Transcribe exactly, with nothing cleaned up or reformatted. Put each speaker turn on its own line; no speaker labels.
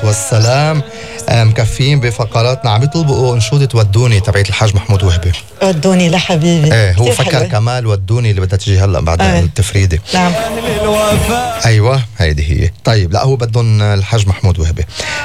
والسلام مكفيين بفقراتنا. عم يطلبوا انشودة ودوني تبعت الحاج محمود وهبي.
ودوني لحبيبي.
ايه هو فكر حلوة. كمال ودوني اللي بدها تجي هلا بعد آه. التفريده.
نعم
ايوه هيدي هي. طيب لا هو بدهم الحاج محمود وهبي.